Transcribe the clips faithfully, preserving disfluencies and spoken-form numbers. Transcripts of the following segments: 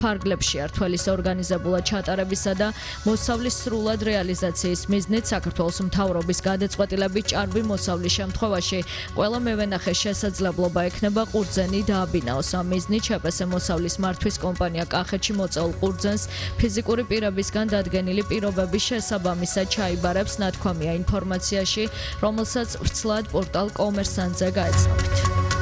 ფარგლებში ართველის ორგანიზებულად ჩატარებისა და მოსავლის სრულად რეალიზაციის მიზნით საქართველოს მთავრობის გადაწყვეტილებით ჭარბი მოსავლის შემთხვევაში ყველა მევენახეს შესაძლებლობა ექნება ყურძენი დააბინაოს. ამ მიზნით შპს მოსავლის მართვის კომპანია კახეთში მოწეულ ყურძენს ფიზიკური პირებისგან დადგენილი პირობების შესაბამისად ჩაიბარებს, ნათქვამია ინფორმაციაში, რომელსაც ვრცლად პორტალ კომერსანტზე გაეცნობით.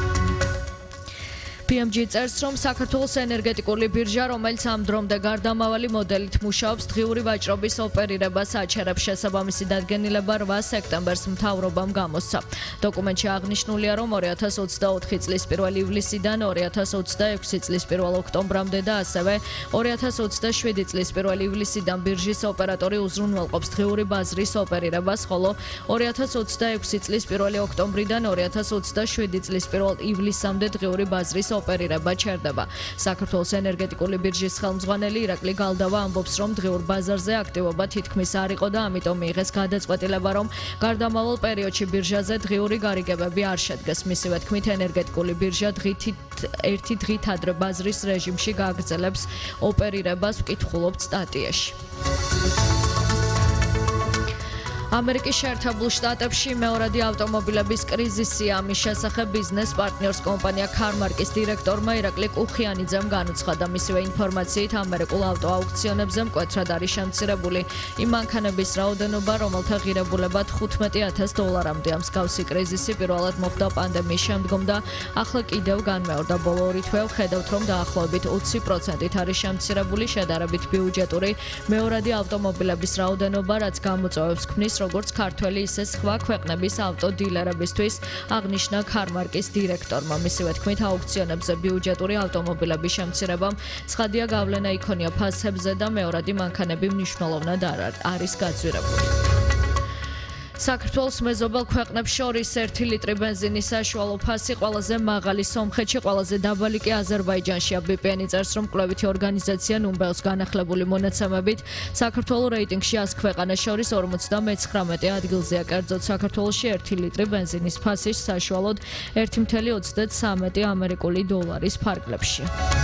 პი ემ ჯი წერს, რომ საქართველოს ენერგეტიკული ბირჟა, რომელიც ამ დრომდე გარდამავალი მოდელით მუშაობს, დღიური ვაჭრობის ოპერირებას აჩერებს. შესაბამისი დადგენილება რვა სექტემბერს მთავრობამ გამოსცა. დოკუმენტში აღნიშნულია, რომ ორი ათას ოცდაოთხი წლის პირველი ივლისიდან ორი ათას ოცდაექვსი წლის პირველ ოქტომბრამდე და ასევე ორი ათას ოცდაშვიდი წლის პირველ ივლისიდან ბირჟის ოპერატორი უზრუნველყოფს დღიური ბაზრის ოპერირებას, ხოლო ორი ათას ოცდაექვსი წლის პირველი ოქტომბრიდან ორი ათას ოცდაშვიდი წლის პირველ ივლისამდე დღიური ბაზრის ოპერირება ჩერდება. საქართველოს ენერგეტიკული ბირჟის ხელმძღვანელი ირაკლი გალდავა ამბობს, რომ დღიურ ბაზარზე აქტივობა თითქმის არ იყო და ამიტომ მიიღეს გადაწყვეტილება, რომ გარდამავალ პერიოდში ბირჟაზე დღიური გარიგებები არ შედგეს. მისივე თქმით, ენერგეტიკული ბირჟა დღით ერთი დღით ადრე ბაზრის რეჟიმში გააგრძელებს ოპერირებას, ვკითხულობთ სტატიაში. ამერიკის შეერთებულ შტატებში მეორადი ავტომობილების კრიზისია. ამის შესახებ ბიზნეს პარტნიორს კომპანია ქარმარკის დირექტორმა ირაკლი კუხიანიძემ განუცხადა. მისივე ინფორმაციით, ამერიკულ ავტოაუქციონებზე მკვეთრად არის შემცირებული იმ მანქანების რაოდენობა, რომელთა ღირებულება თხუთმეტი ათას დოლარამდე. მსგავსი კრიზისი პირველად მოხდა პანდემიის შემდგომ და ახლა კიდევ განმეორდა. ბოლო ორი თვე ვხედავთ, რომ დაახლოებით ოცი პროცენტით არის შემცირებული შედარებით ბიუჯეტური მეორადი ავტომობილების რაოდენობა, რაც გამოწვევებს ქმნის როგორც ქართველი, ისე სხვა ქვეყნების ავტოდილერებისთვის, აღნიშნა ქარმარკის დირექტორმა. მისივე თქმით, აუქციონებზე ბიუჯეტური ავტომობილების შემცირებამ ცხადია გავლენა იქონია ფასებზე და მეორადი მანქანები მნიშვნელოვნად არ არის გაძვირებული. საქართველოს მეზობელ ქვეყნებს შორის ერთი ლიტრი ბენზინის საშუალო ფასი ყველაზე მაღალი სომხეთში, ყველაზე დაბალი კი აზერბაიჯანშია. ბი პი ენი წერს, რომ კვლევითი ორგანიზაცია ნუმბეოს განახლებული მონაცემებით საქართველოს რეიტინგში ას ქვეყანას შორის ორმოცდამეცხრამეტე ადგილზეა. კერძოდ, საქართველოში ერთი ლიტრი ბენზინის ფასი საშუალოდ ერთი ათეული ოცდათვრამეტი ამერიკული დოლარის ფარგლებში.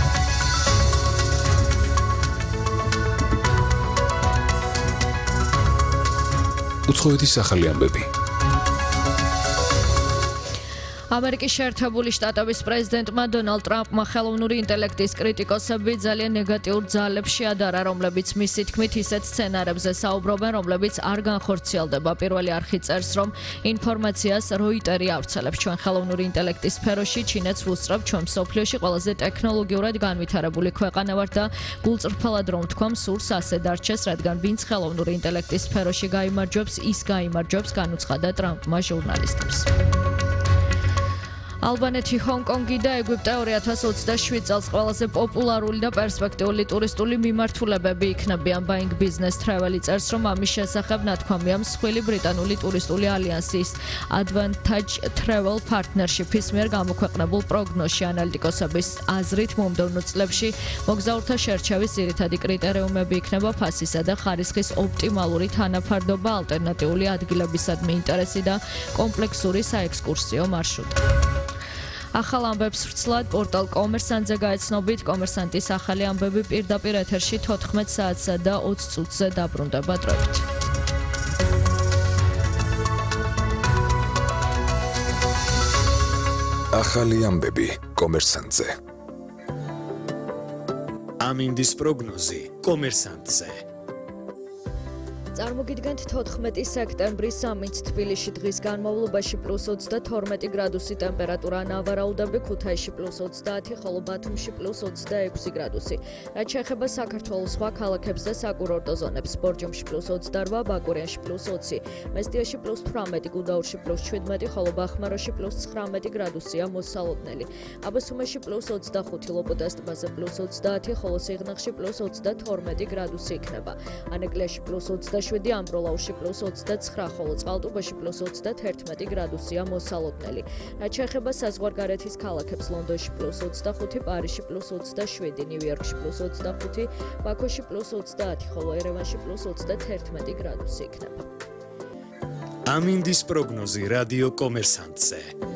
უცხოეთის ახალი ამბები. ამერიკის შეერთებული შტატების პრეზიდენტმა დონალდ ტრამპმა ხელოვნური ინტელექტის კრიტიკოსები ძალიან ნეგატიურ ძალებს შეადარა, რომლებიც მისი თქმით ისეთ სცენარებზე საუბრობენ, რომლებიც არ განხორციელდება. პირველი არხი წერს, რომ ინფორმაციას როიტერი ავრცელებს. ჩვენ ხელოვნური ინტელექტის სფეროში ჩინეთს ვუსწრებთ, ჩვენ მსოფლიოში ყველაზე ტექნოლოგიურად განვითარებული ქვეყანა ვართ და გულწრფელად რომ ვთქვამ, სურს ასე დარჩეს, რადგან ვინც ხელოვნური ინტელექტის სფეროში გაიმარჯვებს, ის გაიმარჯვებს, განუცხადა ტრამპმა ჟურნალისტებს. ალბანეთი, ჰონკონგი და ეგვიპტე ორი ათას ოცდაშვიდ წელს ყველაზე პოპულარული და პერსპექტიული ტურისტული მიმართულებები იქნებიან. Buying Business Travel წერს, რომ ამის შესახებ ნათქვამია მსხვილი ბრიტანული ტურისტული ალიანსის Advantage Travel Partnership-ის მიერ გამოქვეყნებულ პროგნოზში. ანალიტიკოსების აზრით, მომდევნო წლებში მოგზაურთა შერჩევის ძირითადი კრიტერიუმები იქნება ფასისა და ხარისხის ოპტიმალური თანაფარდობა, ალტერნატიული ადგილებისადმი ინტერესი და კომპლექსური საექსკურსიო მარშრუტი. ახალ ამბებს ვრცლად პორტალ კომერსანტზე გაეცნობით. კომერსანტის ახალი ამბები პირდაპირ ეთერში თოთხმეტ საათსა და ოცი წუთზე დაბრუნდება დროებით. ახალი ამბები კომერსანტზე. ამინდის პროგნოზი კომერსანტზე. წარმოგიდგენთ თოთხმეტი სექტემბრის ამინდს თბილისში დღის განმავლობაში პლუს ოცდათორმეტი გრადუსი ტემპერატურა, ნავარაუდები ქუთაისში პლუს ოცდაათი, ხოლო ბათუმში პლუს ოცდაექვსი გრადუსი. რაც შეეხება საქართველოს სხვა ქალაქებს და საკურორტო ზონებს, ბორჯომში პლუს ოცდარვა, ბაკურიანში პლუს ოცი, მესტიაში პლუს თვრამეტი, გუდაურში პლუს შვიდმეტი, ხოლო ბახმაროში პლუს ცხრამეტი გრადუსია მოსალოდნელი. აბასუმეში პლუს ოცდახუთი, ლოპოტას ტბაზე პლუს ოცდაათი, ხოლო სიღნაღში პლუს ოცდათორმეტი გრადუსი იქნება. ანეკლიაში პლუს ოცდაშვიდი, ამბროლაურში პლუს ოცდაცხრა, ხოლო წყალტუბოში პლუს ოცდათერთმეტი გრადუსია მოსალოდნელი. რაც შეეხება საზღვარგარეთის ქალაქებს, ლონდონში პლუს ოცდახუთი, პარიზში პლუს ოცდაშვიდი, ნიუ-იორკში პლუს ოცდახუთი, ბაქოში პლუს ოცდაათი, ხოლო ერევანში პლუს ოცდათერთმეტი გრადუსი იქნება. ამინდის პროგნოზი რადიო კომერსანტზე.